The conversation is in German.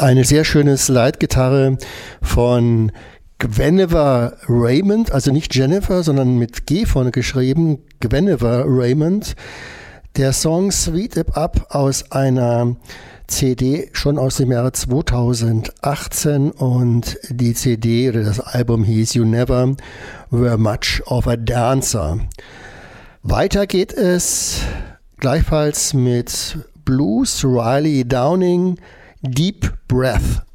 Eine sehr schöne Slide-Gitarre von Guinevere Raymond, also nicht Jennifer, sondern mit G vorne geschrieben, Guinevere Raymond. Der Song Sweet It Up aus einer CD schon aus dem Jahre 2018 und die CD oder das Album hieß You Never Were Much of a Dancer. Weiter geht es gleichfalls mit Blues, Riley Downing, Deep Breath.